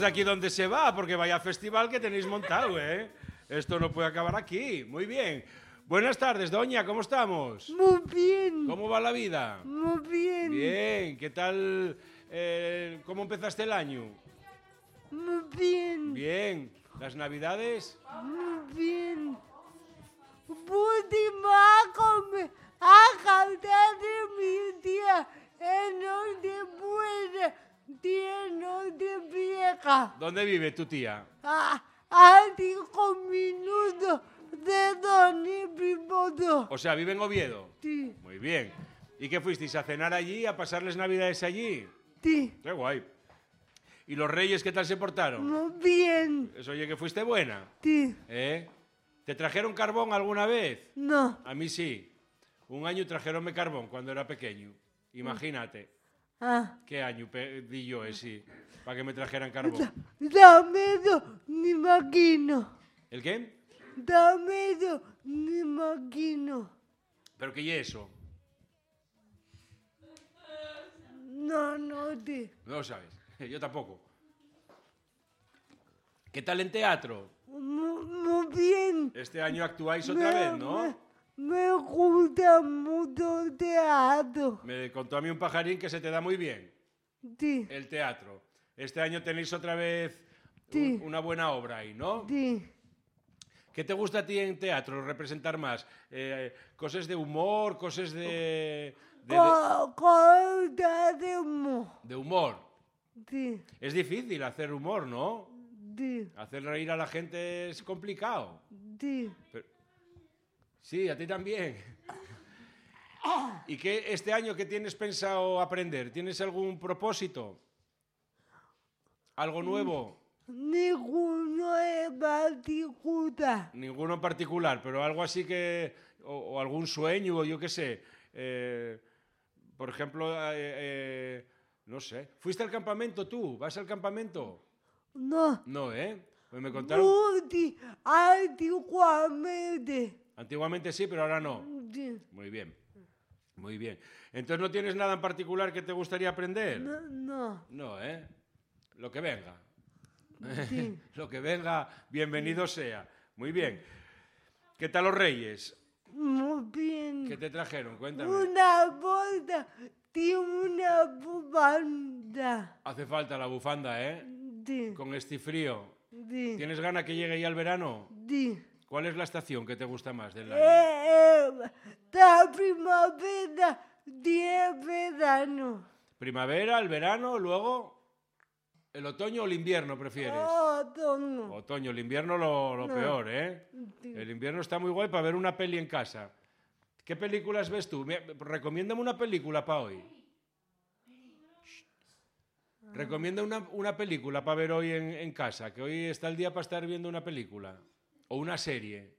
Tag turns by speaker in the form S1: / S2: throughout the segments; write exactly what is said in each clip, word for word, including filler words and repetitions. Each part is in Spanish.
S1: de aquí donde se va, porque vaya festival que tenéis montado, ¿eh? Esto no puede acabar aquí. Muy bien. Buenas tardes, doña, ¿cómo estamos?
S2: Muy bien.
S1: ¿Cómo va la vida?
S2: Muy bien.
S1: Bien. ¿Qué tal? Eh, ¿Cómo empezaste el año?
S2: Muy bien.
S1: Bien. ¿Las navidades?
S2: Muy bien. Última come a cantar de mi tía en donde pueda, lleno de vieja.
S1: ¿Dónde vive tu tía?
S2: A, a cinco minutos de donde vivo yo.
S1: O sea, vive en Oviedo.
S2: Sí,
S1: Muy bien. ¿Y qué fuisteis a cenar allí, a pasarles navidades allí?
S2: sí.
S1: Qué guay. ¿Y los reyes qué tal se portaron?
S2: Muy bien.
S1: Eso oye que fuiste buena.
S2: Sí.
S1: ¿Eh? ¿Te trajeron carbón alguna vez?
S2: No.
S1: A mí sí. Un año trajeronme carbón cuando era pequeño. Imagínate.
S2: Ah.
S1: ¿Qué año pedí yo ese para que me trajeran carbón?
S2: Dame eso, ni imagino.
S1: ¿El qué?
S2: Dame eso, ni imagino.
S1: ¿Pero qué es eso?
S2: No, no te.
S1: No lo sabes. Yo tampoco. ¿Qué tal en teatro?
S2: Muy, muy bien.
S1: Este año actuáis otra
S2: Me-
S1: vez, ¿no?
S2: Me, me gusta mucho el teatro.
S1: Me contó a mí un pajarín que se te da muy bien
S2: Sí,
S1: el teatro. Este año tenéis otra vez un-
S2: Sí.
S1: una buena obra ahí, ¿no?
S2: sí.
S1: ¿Qué te gusta a ti en teatro representar más? Eh, ¿Cosas de humor? ¿Cosas de, de, de-
S2: Co- Corta de humor.
S1: de humor?
S2: Sí,
S1: Es difícil hacer humor, ¿no?
S2: sí,
S1: Hacer reír a la gente es complicado.
S2: sí.
S1: Pero- Sí, a ti también. ¿Y qué este año qué tienes pensado aprender? ¿Tienes algún propósito? ¿Algo nuevo?
S2: Ninguno es particular.
S1: Ninguno en particular, pero algo así que... O, o algún sueño, o yo qué sé. Eh, por ejemplo, eh, eh, no sé. ¿Fuiste al campamento tú? ¿Vas al campamento?
S2: No.
S1: No, ¿eh? Pues me contaron...
S2: Multi, antiguamente.
S1: Antiguamente sí, pero ahora no.
S2: Sí.
S1: Muy bien. Muy bien. Entonces, ¿no tienes nada en particular que te gustaría aprender?
S2: No, no.
S1: No, ¿eh? Lo que venga.
S2: Sí.
S1: Lo que venga, bienvenido sea. Muy bien. ¿Qué tal los reyes?
S2: Muy bien.
S1: ¿Qué te trajeron? Cuéntame.
S2: Una bolsa y una bufanda.
S1: Hace falta la bufanda, ¿eh?
S2: Sí,
S1: Con este frío.
S2: sí,
S1: ¿Tienes ganas que llegue ya el verano?
S2: sí.
S1: ¿Cuál es la estación que te gusta más del año?
S2: Eh, eh, la primavera y el verano.
S1: ¿Primavera, el verano, luego el otoño o el invierno prefieres?
S2: Otoño.
S1: Otoño, el invierno lo, lo
S2: No.
S1: peor, ¿eh?
S2: Sí.
S1: El invierno está muy guay para ver una peli en casa. ¿Qué películas ves tú? Me- Recomiéndame una película para hoy. Recomienda una, una película para ver hoy en, en casa, que hoy está el día para estar viendo una película. O una serie.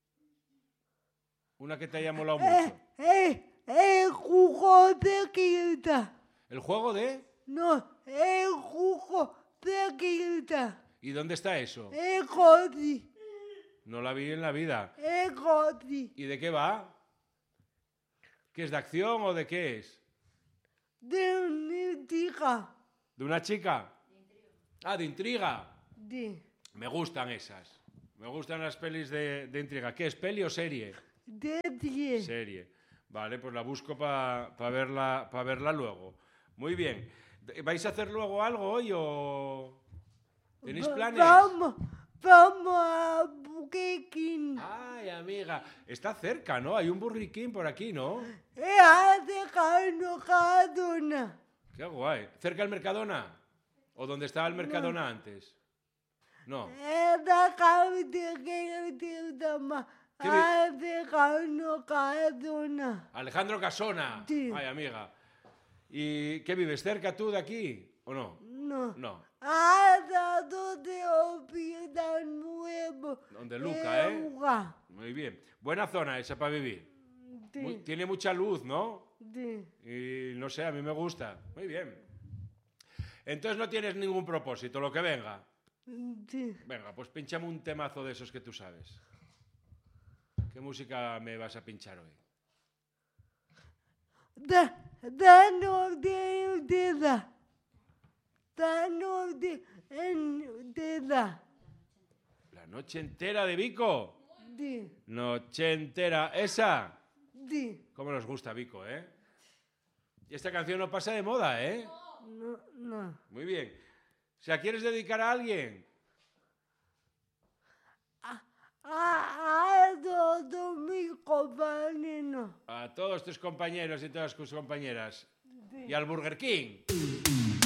S1: Una que te haya molado mucho.
S2: Eh, eh, el jugo de quinta.
S1: ¿El juego de?
S2: No, el jugo de quinta.
S1: ¿Y dónde está eso?
S2: El coche.
S1: No la vi en la vida.
S2: El coche.
S1: ¿Y de qué va? ¿Qué es de acción o de qué es?
S2: De una chica.
S1: ¿De una chica? Ah, de intriga.
S2: De,
S1: Me gustan esas. Me gustan las pelis de, de intriga. ¿Qué es, peli o serie?
S2: de diez.
S1: Serie. Vale, pues la busco para verla, pa verla luego. Muy bien. ¿Vais a hacer luego algo hoy o tenéis
S2: Va-
S1: planes?
S2: Vamos, vamos a Burger King.
S1: Ay, amiga, está cerca, ¿no? Hay un Burger King por aquí, ¿no?
S2: Eh, hace cano cadona.
S1: Qué guay. ¿Cerca del Mercadona? ¿O donde estaba el Mercadona antes? No.
S2: Eh, la cabeza que te llama.
S1: ¿Qué vi-
S2: Hace cano cadona.
S1: Alejandro Casona.
S2: Sí.
S1: Ay, amiga. ¿Y qué vives? ¿Cerca tú de aquí? ¿O no?
S2: No.
S1: No.
S2: Hasta donde hospital nuevo.
S1: Donde Luca, ¿eh?
S2: Luca.
S1: Muy bien. Buena zona esa para vivir.
S2: Sí,
S1: Muy- tiene mucha luz, ¿no?
S2: sí.
S1: Y no sé, a mí me gusta. Muy bien. Entonces no tienes ningún propósito, lo que venga.
S2: Sí.
S1: Venga, pues pinchame un temazo de esos que tú sabes. ¿Qué música me vas a pinchar hoy?
S2: Da, da no de da. La noche entera.
S1: La noche entera de Vico.
S2: Sí,
S1: Noche entera. ¿Esa?
S2: sí.
S1: ¿Cómo nos gusta Vico, eh? Y esta canción no pasa de moda, ¿eh?
S2: No, no.
S1: Muy bien. ¿Se la quieres dedicar a alguien?
S2: A, a, a todos mis compañeros.
S1: A todos tus compañeros y todas tus compañeras.
S2: Sí.
S1: Y al Burger King.